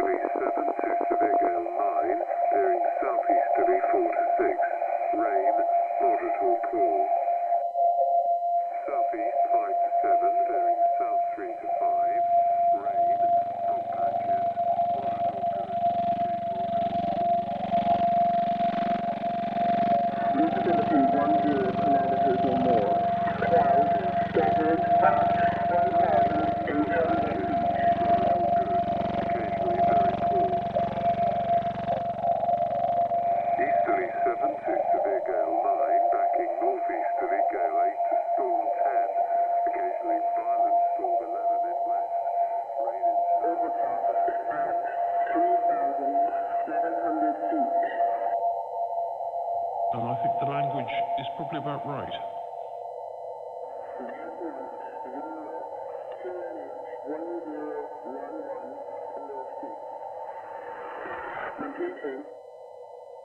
Easterly 7 to severe gale 9, bearing southeasterly 4 to 6. Rain, moderate or poor. Southeast 5 to 7, bearing south 3 to 5. Rain, fog patches, moderate or good. Visibility 10 kilometers or more. Clouds scattered at 1,800 feet. Occasionally very poor. Easterly 7 to severe gale 9, backing northeasterly gale 8 to storm 10. Occasionally violent storm 11 in west. Rain in south. Overcast at 3,700 feet. And I think the language is probably about right. QNH 1011 feet. Repeating.